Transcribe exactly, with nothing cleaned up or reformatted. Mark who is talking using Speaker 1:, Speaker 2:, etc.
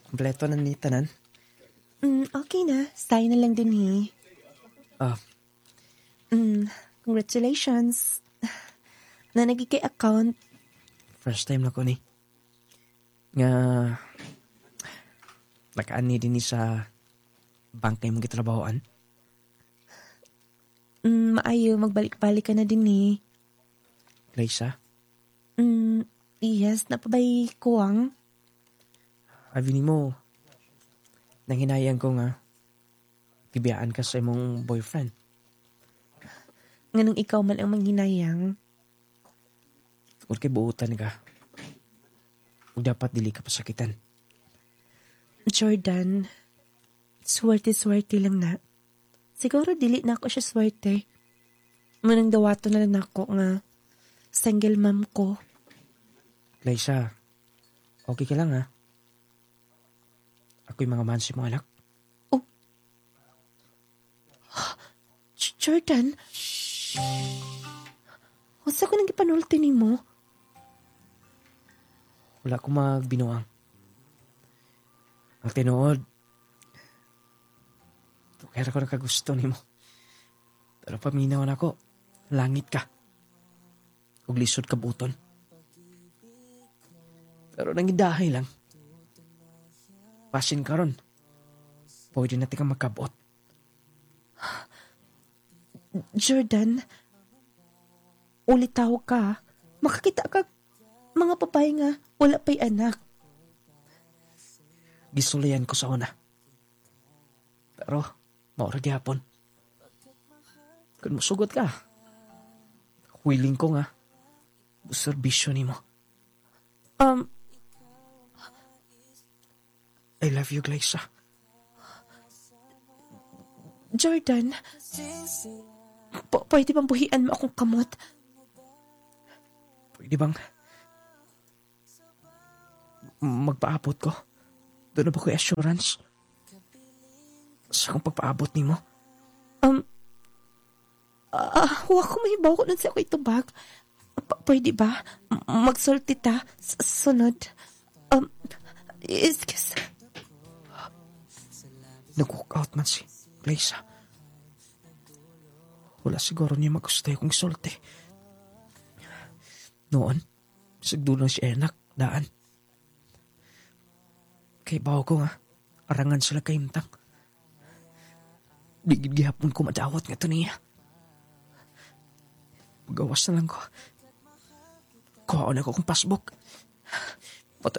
Speaker 1: Kompleto na ni tanan.
Speaker 2: Mm, okay na. Stay na lang din eh.
Speaker 1: Ah,
Speaker 2: Mm, congratulations. Na nagigay account.
Speaker 1: first time na ko ni. Nga, nakaani din ni sa bangkay mong gitrabahoan.
Speaker 2: Mm, maayo, magbalik-balik ka na din eh.
Speaker 1: Glaysa,
Speaker 2: Mm, yes, napabay kuwang.
Speaker 1: abi ni mo, nanghinayang ko nga, tibiyaan ka sa imong boyfriend.
Speaker 2: Nganong ikaw man ang manghinayang.
Speaker 1: Kung kay buutan ka, o dapat dili ka pasakitan.
Speaker 2: Jordan, swerte-swerte lang na. Siguro dili na ako siya swerte. Manang dawato na lang ako nga single mom ko.
Speaker 1: Glaysa, okay ka lang ha? Ako'y mga mansi mo anak.
Speaker 2: J- Jordan? Wasa ko nang ipanulti ni mo?
Speaker 1: Wala ko magbinuang. Ang tinuod, kaya ko nakagusto ni mo. Pero paminaw na ako, langit ka. Ug lisod ka buton. Pero nangidahay lang. Pasin ka ron. Pwede natin kang magkabot.
Speaker 2: Jordan, ulitaw ka. Makakita ka mga papay nga wala pa'y anak.
Speaker 1: Gisulayan ko sa una. Pero, maura gihapon. Kung musugot ka, willing ko nga, serbisyo ni mo.
Speaker 2: Um,
Speaker 1: I love you, Glyza.
Speaker 2: Jordan, p- pwede bang buhian mo akong kamot?
Speaker 1: Pwede bang magpaabot ko? Doon na ba ko assurance? Sa kong pagpaabot ni mo?
Speaker 2: Um, ah, huwag ko mahibaw ko nun sa ako itubag. P- pwede ba? M- magsulti ta sa sunod. Um, excuse.
Speaker 1: Nag-walk out man si Glyza. Wala siguro niya magusto kong sulti. Noon, sigdulang si Enak, daan. Kay bawo ko nga, arangan sila kaimtang. Di gihapon ko madawat nga to niya. Magawas na lang ko. Kuhaon ako kong passbook.